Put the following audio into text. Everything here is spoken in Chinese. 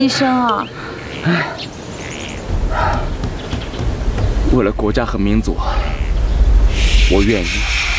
医生啊， 为了国家和民族，我愿意。